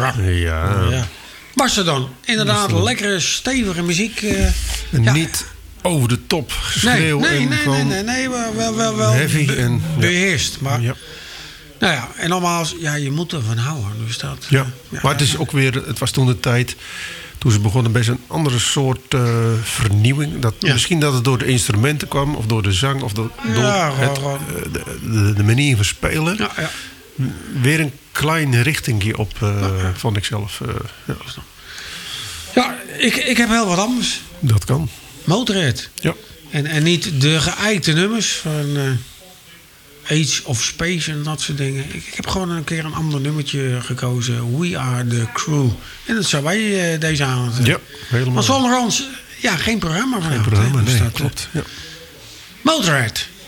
Ja. Ja. Mastodon, inderdaad, lekkere, stevige muziek. Niet over de top geschreeuw. Nee, wel heavy en beheerst. Maar, ja. Nou ja, en nogmaals, je moet ervan houden. Dus dat, Ja, maar het is ook weer, het was toen de tijd, toen ze begonnen, best een andere soort vernieuwing. Misschien dat het door de instrumenten kwam, of door de zang, of door de manier van spelen. Ja. Weer een klein richtingje op, vond ik zelf. Ja, ik heb heel wat anders. Dat kan. Motorhead. Ja. En niet de geëikte nummers van Age of Space en dat soort dingen. Ik heb gewoon een keer een ander nummertje gekozen. We Are The Crew. En dat zijn wij deze avond. Ja, helemaal. Maar zonder ons, geen programma van. Geen programma, nee, klopt. Ja. Motorhead.